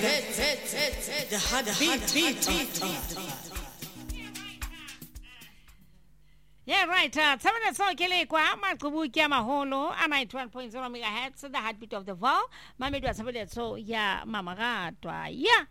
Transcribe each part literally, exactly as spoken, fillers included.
The heartbeat, beat, beat, Yeah, right. Uh, seven so kile kwa makubuki ya maholo a ninety-one point zero megahertz, the heartbeat of the world. Mami dwa seven so ya mama gatwa. Yeah.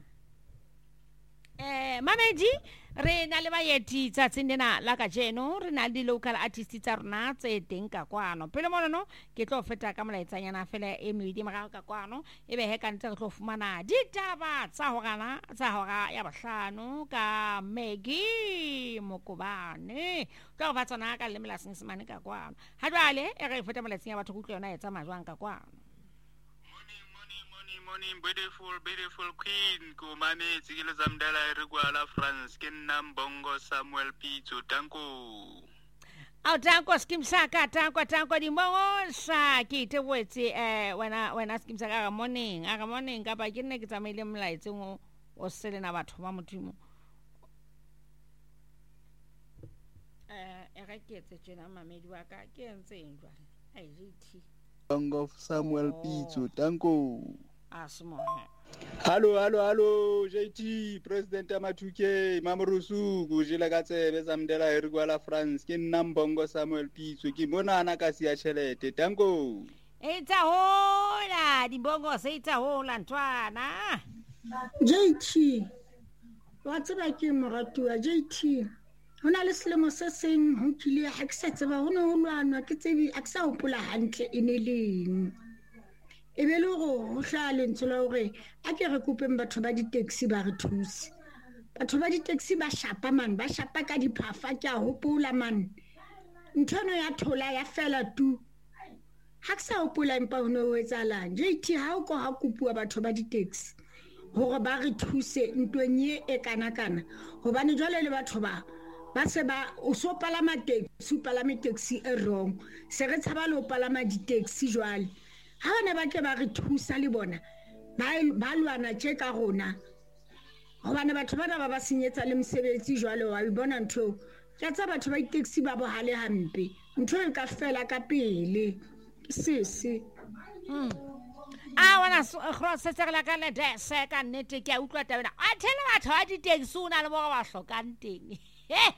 Eh, Mameji, re na le baeti tsa tsendena la ka jeno, re na di local artists tsa rona tse teng ka kwano. Pele mono no, ke tlo feta ka molaetsanyana fela e medi mara ka kwano, e be he ka ntse re tlo fumana ditaba tsa hogana, tsa hora ya bahlano ka Maggie Mokobane. Tlo fa tsona ka le mela sensemane ka kwano. Ha jwale e re feta molaetsanya batho go tlona etsa majwang ka kwano. Morning, beautiful, beautiful queen. Kumame, Zigila Zamdala, Iriguala, France, Kenam, Bongo, Samuel Pizzo, Tanko. Au tanko skim saka tanko tanko di mongo sa ki te wetse eh wena wena skim saka ga morning aga morning ka ba ke nne ke tsamaile molaetse ngo o sele na batho ba modimo eh e ga ke etse tsena mamedi wa ka ke ntse njwa ai jiti Bongo Samuel Pizzo, Tanko. Asmohe. Hello, hello, hello, J T, President Amatuke, Mamurusu, Gujila Gatse, Bezamdela, Iriguala, France, Kin Nambongo Samuel Pizzo, Kimona Anakasia Chelete, Tango. It's a hola, di bongo say it's a hola, Antoine. J T, what's about you, Moratua, J T? When I listen to saying, who kill you, accept about one, I could say, accept Pula Hunter in a lean. E be le go go hlale ntsholo gore a ke re kopeng batho ba di taxi ba re thusi batho ba di taxi ba shapa man ba shapa ka diphafa ke a hopola man nthono ya thola ya fela tu ha ke sa hopola empa ho no etsalang J T ha o go ha kopua batho ba di taxi gore ba re thuse ntwenye e kana kana hobane jwale le batho ba ba se ba o so palama taxi palama taxi e wrong se re tshaba le o palama di taxi jwale ha ne ba ke ba re thusa le bona ba ba lwana tse ka rona hobane batho bana ba ba senyetsa le msebetsi jwale wa bona ntho ke tsa batho ba taxi ba bohale hampe ntho e ka fela ka pele sisi mm a wana cross se la ka le de se ka nnete ke a utlwa tabena a thele batho ba di taxi una le bo ba hlokang teng hey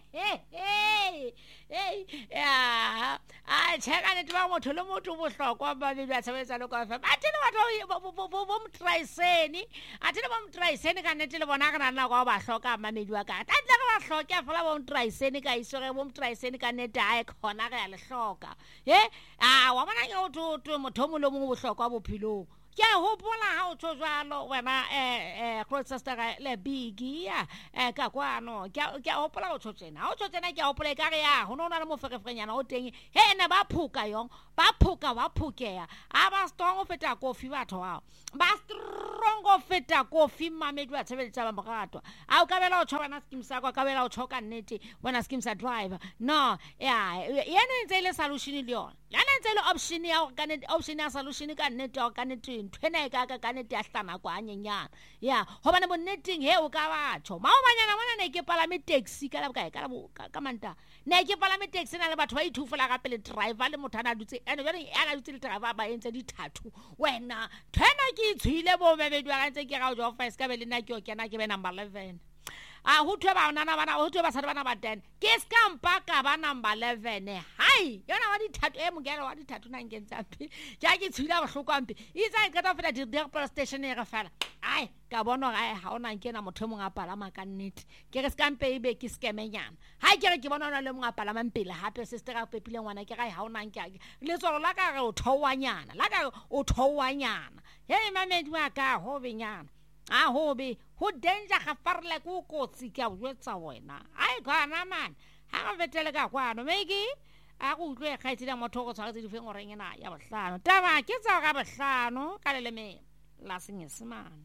hey hey ya a tsheka ne twa motho le motho bo hlokwa ba be ba tsebetsa le ka fa ba tele batho bo bo mtraiseni a tele bo mtraiseni ka nete le bona ka nna go ba hloka mamedi wa ka ta tla ba hloka fela bo mtraiseni ka isore bo mtraiseni ka nete a khona ga le hloka he a wa bona ke o to motho mo le mo bo hlokwa bophelo ke hopola ha o tshwalo wena eh eh Crossester le big ya eh ka kwano ke ke hopola o tshotshena o tshotshena ke hopola ka re ya ho nona le mo ferefrenyana o teng he ne ba phuka yong ba phuka ba phukeya a ba strong o feta kofi batho wa ba strong o feta kofi mamedi wa tshebeletsa ba mogatwa a o ka bela o tshwana skim sa kwa ka bela o tshoka nnete wena skim sa driver no ya yena ntse le solution le yona yana ntse le option ya ka nnete option ya solution ka nnete o ka nnete ntwena e ka ka ka nnete ya hlana kwa nyenyana ya hobane bonneteng he o ka batho ma o banyana bona ne ke palame taxi ka la ka ka ka manta ne ke palame taxi na le batho ba ithufela ga pele driver le mothana dutse ene jana ya dutse le driver ba entse dithathu wena thena ke itshile bo mebedi wa ntse ke ga o jo first ka be le nna ke o kena ke be number eleven a ho thwe ba nana bana ho thwe ba sa bana ba ten ke skampa ka ba number eleven hai yona wa dithathu e mogela wa dithathu na ngentsa phi ja ke tshila bohloko ampe itsa ka ta fela di di station e re fela ai ka bona ga ha ona nkena motho mong a palama ka nnete ke re skampe e be ke skemenyana hai ke re ke bona ona le mong a palama mpele hape sister ga pepile ngwana ke ga ha ona nke le tsolo la ka re o thowanyana la ka o thowanyana he mamedi wa ka ho benyana a hobe ho danger ga farle go kotsi ka botsa wena ai kana man ha ga vetele ka kwano meki a go utlwe khaitile motho go tshwara tse di feng o rengena ya bohlano taba ke tsa ga bohlano ka le me la senyesemane.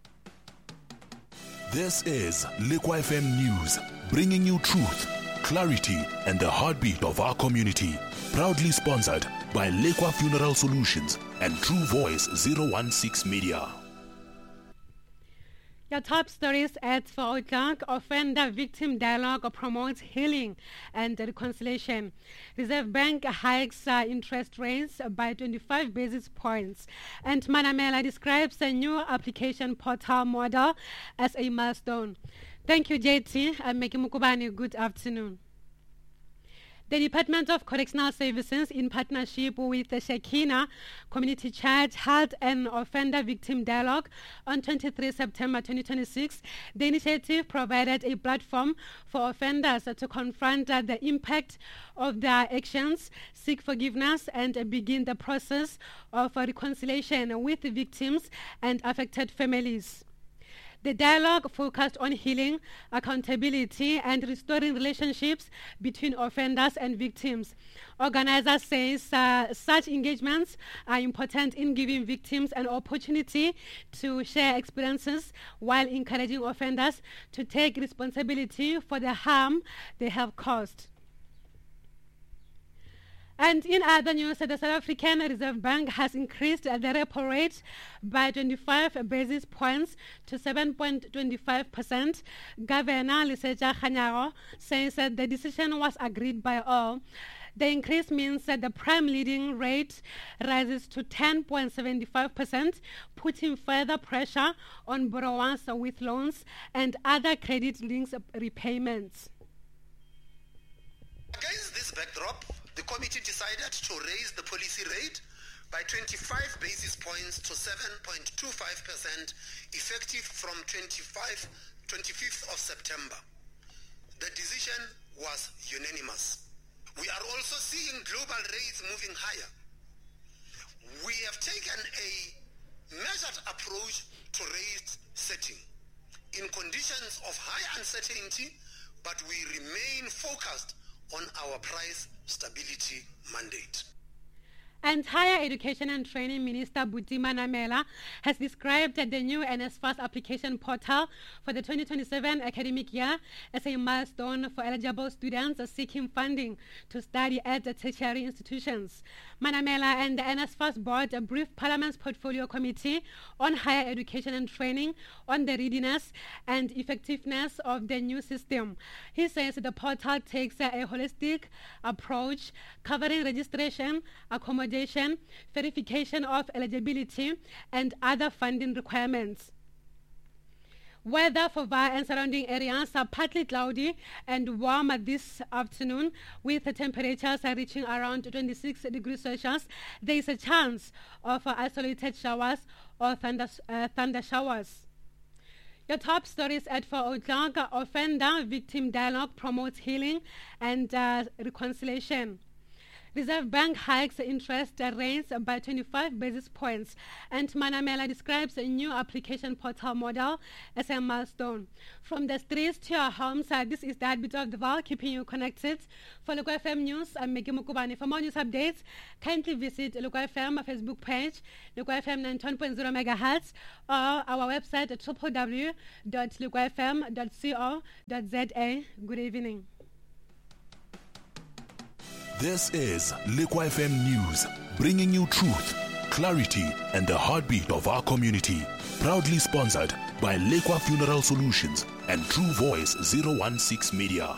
This is Liquid F M News, bringing you truth, clarity and the heartbeat of our community, proudly sponsored by Liquid Funeral Solutions and True Voice zero one six Media. Your top stories at four o'clock. Offender-victim dialogue promotes healing and reconciliation. Reserve Bank hikes uh, interest rates by twenty-five basis points. And Manamela describes a new application portal model as a milestone. Thank you, J T. I'm Meki Mukubani. Good afternoon. The Department of Correctional Services, in partnership with the Shekinah Community Church, held an offender-victim dialogue on the twenty-third of September twenty twenty-six. The initiative provided a platform for offenders to confront uh, the impact of their actions, seek forgiveness, and uh, begin the process of uh, reconciliation with the victims and affected families. The dialogue focused on healing, accountability, and restoring relationships between offenders and victims. Organizers say uh, such engagements are important in giving victims an opportunity to share experiences while encouraging offenders to take responsibility for the harm they have caused. And in other news, the South African Reserve Bank has increased the repo rate by twenty-five basis points to seven point two five percent. Governor Lesetja Kganyago says that the decision was agreed by all. The increase means that the prime leading rate rises to ten point seven five percent, putting further pressure on borrowers with loans and other credit-linked repayments. Against this backdrop, the committee decided to raise the policy rate by twenty-five basis points to seven point two five percent, effective from twenty-fifth of September. The decision was unanimous. We are also seeing global rates moving higher. We have taken a measured approach to rate setting in conditions of high uncertainty, but we remain focused on our price stability mandate. And Higher Education and Training Minister Buti Manamela has described the new NSFAS application portal for the twenty twenty-seven academic year as a milestone for eligible students seeking funding to study at the tertiary institutions. Manamela and the NSFAS board briefed Parliament's Portfolio Committee on Higher Education and Training on the readiness and effectiveness of the new system. He says the portal takes a holistic approach covering registration, accommodation, verification of eligibility, and other funding requirements. Weather for Vaal and surrounding areas are partly cloudy and warm this afternoon, with the temperatures reaching around twenty-six degrees Celsius. There is a chance of uh, isolated showers or thunder, uh, thunder showers. Your top stories at four o'clock. Offender-victim dialogue promotes healing and uh, reconciliation. Reserve Bank hikes interest rates by twenty-five basis points, and Manamela describes a new application portal model as a milestone. From the streets to your homes, uh, this is the Heartbeat of the Vaal, keeping you connected. For Local F M News, I'm Meki Mukubani. For more news updates, kindly visit Local F M Facebook page, Local F M ninety-one point zero megahertz, or our website at w w w dot local f m dot co dot z a. Good evening. This is Lekwa F M News, bringing you truth, clarity, and the heartbeat of our community. Proudly sponsored by Lekwa Funeral Solutions and True Voice zero one six Media.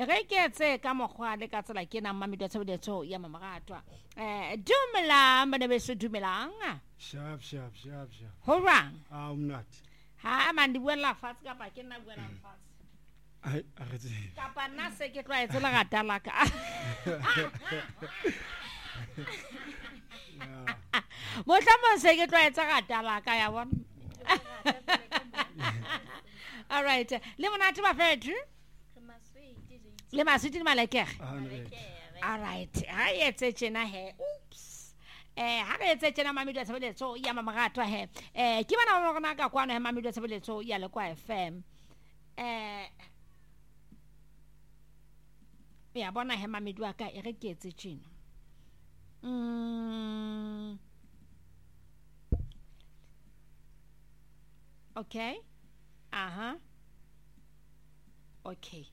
re ke tse ka mogwa le ka tsela ke nang mamedu tshebeletso ya mamagatwa eh dumelang bana be se dumelang sharp sharp sharp sharp ho rang ah umnat ha man di buela fatshe ka pa ke nna buela fatshe ai a re tse ka pa nna se ke tloa etsela ga tala ka motlamo se ke tloa etsa ga tala ka ya bona all right le monate ba fethu le maswiti le malekere all right ha etse tjena he oops eh ha re etse tjena mamedu tshebeletso ya mamagatwa he eh ke bana ba rona ka kwana he mamedu tshebeletso ya Lekwa F M eh ya bona he mamedu aka e re ke etse tjena mm okay uh-huh okay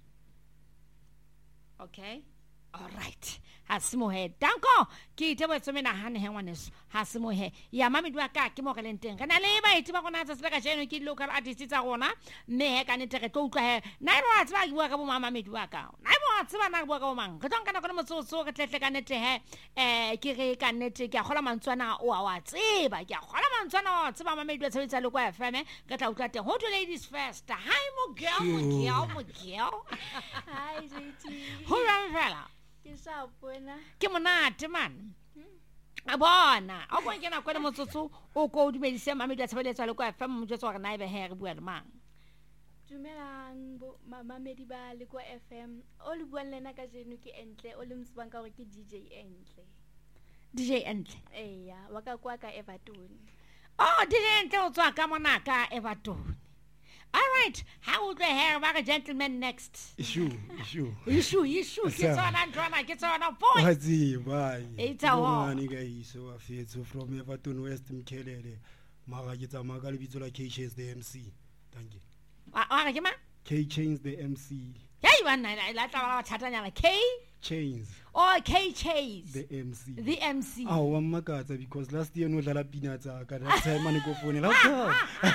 okay all right hasimo he danko ke itebo tsomena hane he ngwaneso hasimo he ya mamedu aka ke mo releng teng re na le ba itse ba gona tsa seleka jeno ke local artist tsa gona mme he ka nete re tlo utlwa he na ro a tsba ke bua ka bo mama mamedu aka na bo tsba na bua ka bo mang re tsonka na kona motsotso re tletle ka nete he eh ke re ka nete ke a gola mantswana o a wa tseba ke a gola mantswana o tseba mamedu tsebetsa le kwa F M ka tla utlwa teng ho to ladies first hi mo girl mo girl mo girl hi J T ho rang fela ke sa bona ke monate man a bona a go nkena kwa le motsotso o go dumedise mamedu tshebeletso le kwa F M mo jwetsa gore na e be he re bua le mang dumelang bo mamamedi ba Lekwa F M o le buang lena ka jeno ke entle o le mtsebang ka gore ke D J entle D J entle eh ya wa ka kwa ka Everton oh D J entle o tswa ka mona ka Everton all right how would the hair of a gentleman next issue issue issue issue ke tsona ndwana ke tsona boy wazi bye it's a war mani guys so afetso from Everton West Mkhelele mara ke tsama ka lebitso la K Chains the M C thank you wa ke ma K Chains the M C hey bana la tla ba thatanyana K Chains oh K Chains the M C the M C ah wa makatsa because last year no dlala pina tsa ka that time mane go phone la go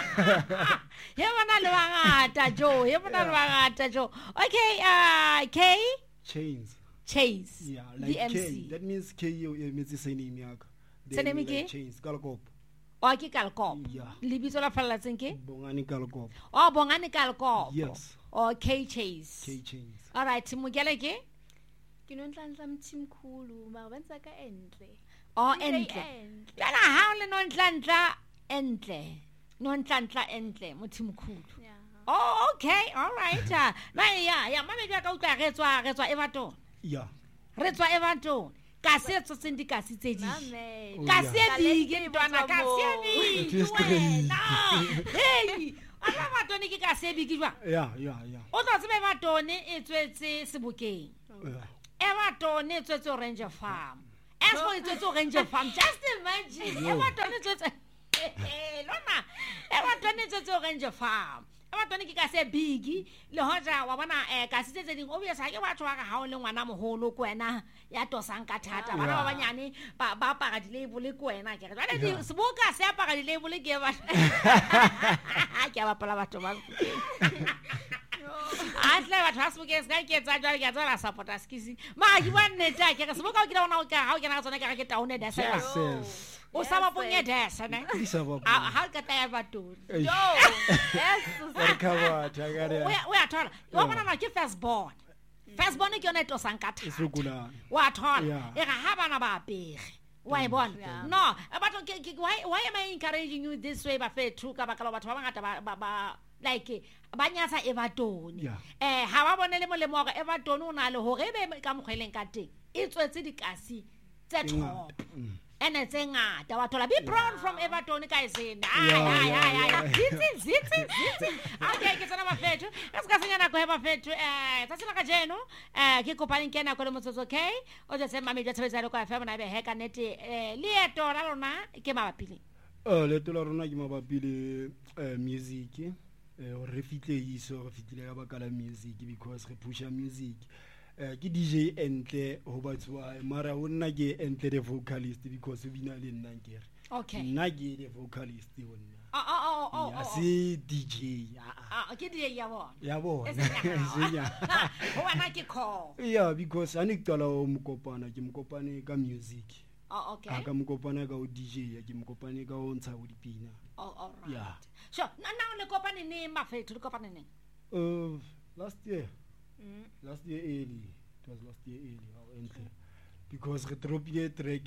ye bana le bangata jo ye bana le bangata jo okay uh K Chains Chains yeah like the M C K that means K yo emetse surname yaka surname ke Chains kalkop o ke kalkop yeah lebitso la falatseng ke bongani kalkop oh bongani kalkop yes oh K Chains K Chains all right mugele ke ke no ntlantsha mthimkhulu ba bantsa ka entle oh entle kana ha le no ntlantsha entle no ntlantsha entle muthimkhulu oh okay all right na ya ya mamedu ka utla re tswa re tswa Everton yeah re tswa Everton ka se tso sindikasi tse di ka se bige ntwana ka se bige na hey ala batone ke ka se bige jwa yeah yeah yeah o tlo tsebe batone e tswetse Sebokeng Everton e tswetse Ranger Farm Expo e tswetse Ranger Farm just imagine Everton e tswetse eh lona Everton e tswetse Ranger Farm Everton ke ka se big le hoja wa bona eh ka se tse ding obvious ha ke batho ba ga ha o le ngwana moholo ko wena ya tosang ka thata bana ba banyane ba ba para di label ko wena ke re jwale di Seboka se apara di label ke ba ke ba pala batho ba atle batho ba Sebokeng ska ke tsa jwale ke tsa supporter skisi ma ke bua nnete ke re Seboka o ke ona o ka ha o ke na tsona ke ke taone da sa o sa ba ponye desa ne ha ka ta ya batho yo yes ka ba tagare we we athola wa bona na ke first born first born ke yona to sankatha isukula wa athola e ga ha bana ba apere wa e bona no batho ke why why am I encouraging you this way ba fethu ka bakala batho ba bangata ba ba like ba nyatsa Everton eh ha ba bonele molemo wa Everton o na le hore be ka mogweleng ka teng e tswetse dikasi tse top and it's a ngata wa thola be proud from Everton guys in ay ay ay ay zitsi zitsi zitsi okay ke tsana mafethu re ska senya nako he mafethu eh tsa tsela ka jeno eh ke kopane ke nako le motsotso okay o tse se mamedu tsebetsa le kwa F M na be he ka nete eh leeto la lona ke mabapile eh leeto la rona ke mabapile eh music eh re fitle iso re fitile ka bakala music because re pusha music eh ke D J entle ho batswa mara o nna ke entle the vocalist because o bina le nna ke re okay nna ke the vocalist wona Oh, oh, oh, ya oh, se D J ah, ah. Ah, ke di ya bona. ya bona E seng ya hao. Se ya. Ho wena ke call. Yeah, because ha ne ke qala ho mokopana ke mokopane ka music. Oh, okay. Ha ka mokopana ka ho D J ke mokopane ka ho ntsha ho dipina. Oh, all right. Yeah. Sure. Na na le kopane ne mafethu le kopane ne. Uh, last year. Mm. Last year early. It was last year early. How endle. Because re dropile track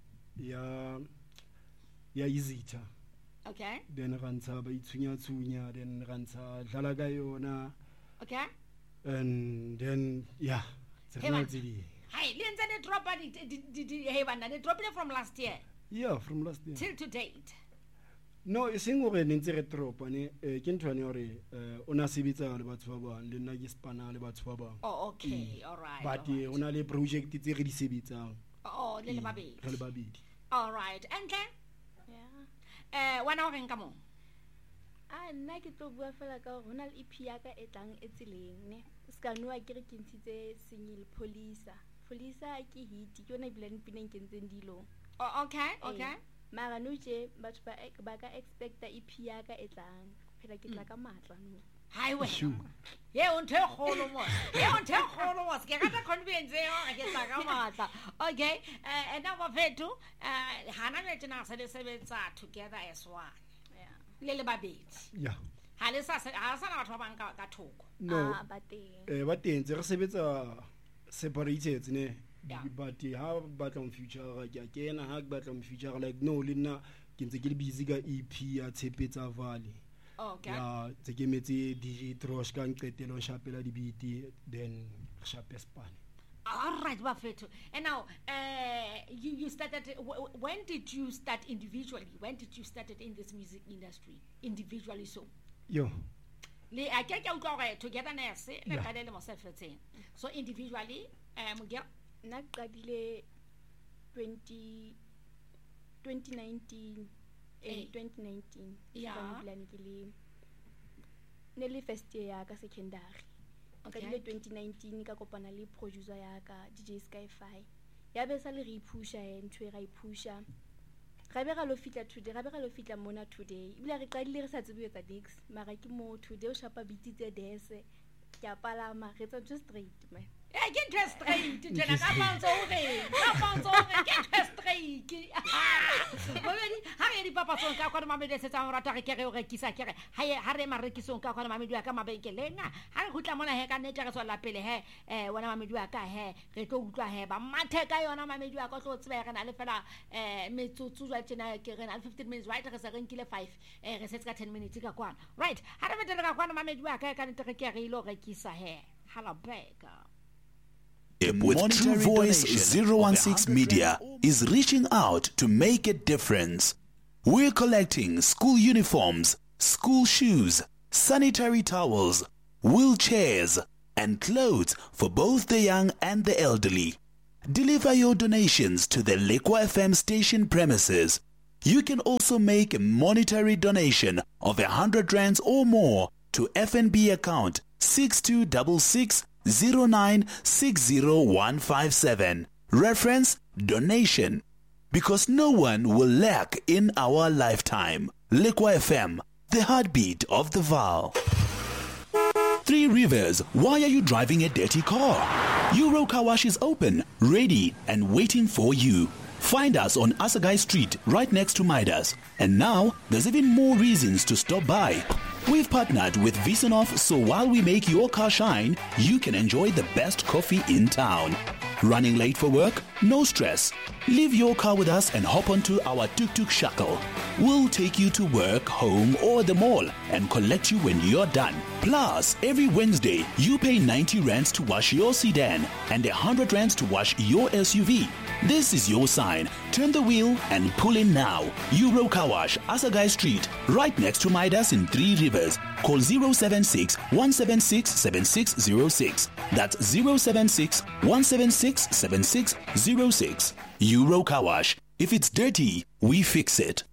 ya ya Izita. Okay. Then rantsha ba itsunya tsunya then rantsha dlala ka yona. Okay. And then yeah. Hey, man. Hi, le ntse le drop di di di hey bana le drop from last year. Yeah, from last year. Till to date. No, e seng gore ne ntse re tropa ne ke ntwane hore ona sebetsa le batho ba bang le nna ke spana le batho ba bang. Oh, okay. All right. But ona le project tse re di sebetsang. Oh, le le babedi. Re le babedi. All right. And then Yeah. eh wana o reng ka mo? Ah, nna ke tlo bua fela ka hore hona le E P ya ka e tlang e tseleng ne. Ska noa ke re ke ntshitse Singil Polisa. Polisa ke hit ke yona ebile mpineng ke ntseng dilo. Oh, okay. Okay. Mara no je batho ba ba ka expecta E P ya ka e tlang. Phela ke tla ka matla no. Hai we. Ye o nthe kholo mo. Ye o nthe kholo mo. Ke rata convince yo ke tla ka matla. Okay. Eh ena ba fetu eh hana le tsena se le sebetsa together as one. Yeah. Le le babedi. Yeah. Ha le sa ha sa na batho ba bang ka ka thoko. No. Ah, ba teng. Eh ba teng tse re sebetsa separated ne. Yeah. But ha batla mo future ga ke kena ha ke batla mo future like no le nna ke ntse ke le busy ka E P ya Tshepetsa Valley. Okay. Ya tse ke metse D J Trosh ka nqetelo shapela di beat then shape span. All right, Bafeto. And now, uh, you you started. W- when did you start individually? When did you started in this music industry individually? So, Yo. le I get you go together na se le Yeah. ka le mo self-feting. So individually, um, get Nna ke qadile twenty twenty nineteen Eh. eh twenty nineteen Yeah. ka Milan ke le ne le first year ya ka secondary. Okay. Ka dile twenty nineteen ka kopana le producer ya ka D J Skyfi. Ya be sa le re pusha e ntwe ra ipusha. Ra be ga lo fitla today, ra be ga lo fitla mona today. Ibile re qadile re sa tsebe etsa dix, mara ke mo today o shapa bititse dese. Ke a palama re tsa just straight man. eh ke interest rate tjena ka bounce o re ka bounce o re ke interest rate bobedi ha re di papa tsong ka kwa mamedi se tsang rata re ke re o rekisa ke re ha ye ha re marekisong ka kwa mamedi ka mabenkeleng ha re khutla mona he ka nete re tswela pele he eh wena mamedi wa ka he re tlo utlwa he ba mathe ka yona mamedi wa ka tlo tsebe re na le fela eh metsotso jwa tjena ke re na le fifteen minutes right re se re nkile five eh re setsa ka ten minutes ka kwana right ha re betele ka kwana mamedi wa ka ka nete re ke re ilo rekisa he hala bega. With True Voice zero one six Media is reaching out to make a difference. We're collecting school uniforms, school shoes, sanitary towels, wheelchairs, and clothes for both the young and the elderly. Deliver your donations to the Lekwa F M station premises. You can also make a monetary donation of a hundred rands or more to F N B account six two six six zero nine six zero one five seven. Reference donation. Because no one will lack in our lifetime. Lekwa F M, the heartbeat of the Vaal. Three Rivers, why are you driving a dirty car? Euro Car Wash is open, ready, and waiting for you. Find us on Asagai Street, right next to Midas. And now, there's even more reasons to stop by. We've partnered with Visanov, so while we make your car shine, you can enjoy the best coffee in town. Running late for work? No stress. Leave your car with us and hop onto our tuk-tuk shuttle. We'll take you to work, home, or the mall and collect you when you're done. Plus, every Wednesday, you pay ninety rands to wash your sedan and one hundred rands to wash your S U V. This is your sign. Turn the wheel and pull in now. Euro Car Wash, Asagai Street, right next to Midas in Three Rivers. Call zero seven six one seven six seven six zero six. That's zero seven six one seven six seven six zero six. Euro Car Wash. If it's dirty, we fix it.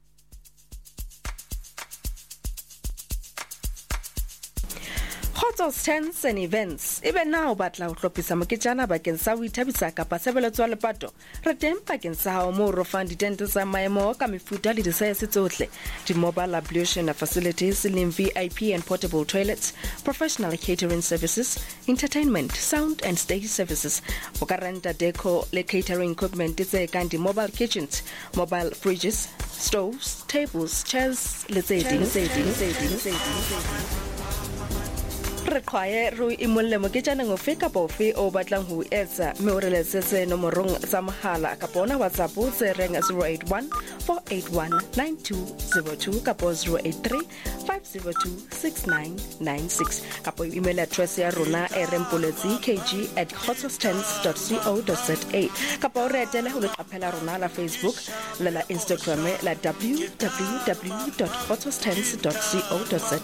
Kgotso's Tents and Events. Even now, batla ho hlophisa moketjana bakeng sa ho ithabisa kapa sebeletso ya lepato. Re teng bakeng sa hao moo re fang ditente tsa maemo ka mefuta le disaese tsohle. Di-mobile ablution facilities, leng V I P and portable toilets, professional catering services, entertainment, sound and stage services. O ka renta deco le catering equipment tse kang di-mobile kitchens, mobile fridges, stoves, tables, chairs, le tse ding tse ding tse ding tse ding. Re qhaye ro imolle moketjana ngofe ka bofe o batlang ho etsa mme o re letsetse nomorong tsa mohala ka bona WhatsApp tse reng zero eight one four eight one nine two zero two ka zero eight three five zero two six nine nine six ka email address ya rona e rempoletse kg at kgotsostents dot co dot za ka o re etele ho le qaphela rona la Facebook le la Instagram la w w w dot kgotsostents dot co dot za.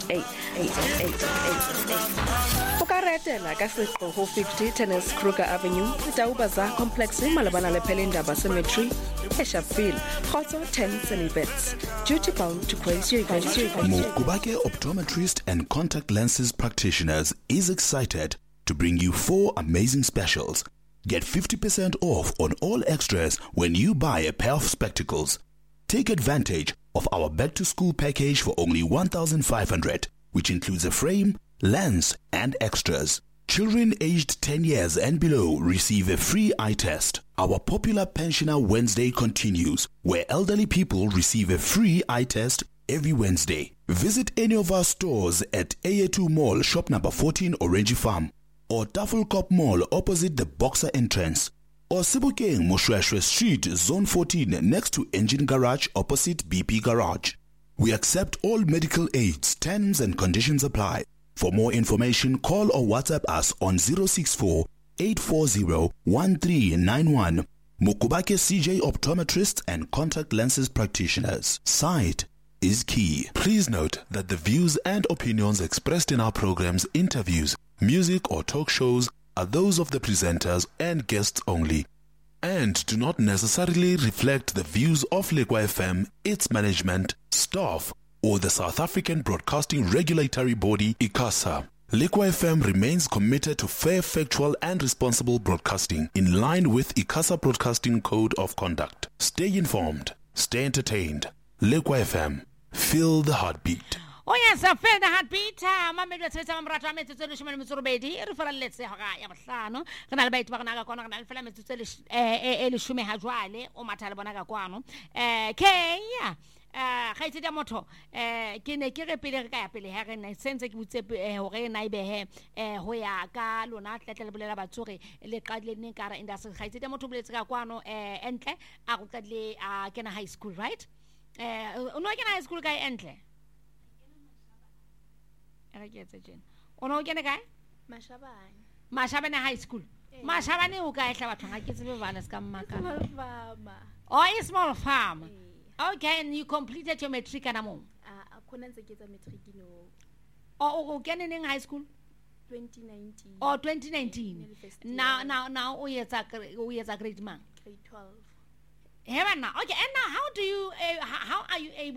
O ka retela ka setlo ho fifty Tennis Kruger Avenue, Taubaza Complex malabana le Pelindaba Cemetery, Eshaville, Khotso Tents and Events. Duty bound to grace your event. Mokubake Optometrist and Contact Lenses Practitioners is excited to bring you four amazing specials. Get fifty percent off on all extras when you buy a pair of spectacles. Take advantage of our back to school package for only one thousand five hundred, which includes a frame, lens and extras. Children aged ten years and below receive a free eye test. Our popular Pensioner Wednesday continues, where elderly people receive a free eye test every Wednesday. Visit any of our stores at A A two Mall, shop number fourteen, Orange Farm, or Tafelkop Mall opposite the Boxer entrance, or Sebokeng Moshweshwe Street, Zone fourteen, next to Engine Garage opposite B P Garage. We accept all medical aids. Terms and conditions apply. For more information, call or WhatsApp us on zero six four eight four zero one three nine one. Mokubake C J Optometrists and Contact Lenses Practitioners. Sight is key. Please note that the views and opinions expressed in our programs, interviews, music or talk shows are those of the presenters and guests only, and do not necessarily reflect the views of Lekwa F M, its management, staff, or the South African Broadcasting Regulatory Body, ICASA. Lekwa F M remains committed to fair, factual and responsible broadcasting in line with ICASA Broadcasting Code of Conduct. Stay informed, stay entertained. Lekwa F M, feel the heartbeat. Oh yes, I feel the heartbeat. Mama me tsetsa mamrata me tsetsa le shimane metsorobedi re fara letse ha ya bohlano re na le baiti ba rena ka kwana re na le fela me tsetsa le eh le shume ha jwale o matha le bona ka kwano eh Kenya eh ga itse dia motho eh ke ne ke re pele re ka ya pele ha re na sense ke butse hore na ibe he eh ho ya ka lona tletle le bolela batsore le qadile ne ka ra industry ga itse dia motho boletse ka kwano eh entle a go qadile a kena high school, right? eh o no kena high school ka entle re ke tse jena o no kena kae Mashabane Mashabane high school Mashabane o ka ehla batho ga ke tsebe bana se ka mmaka small farm oh a small farm okay, and you completed your matric kana mo a khona ntse ke tsa matric no o o kena neng high school twenty nineteen oh twenty nineteen now now now o yetsa o yetsa grade man grade twelve Heaven now. Okay, and now how do you uh, how are you able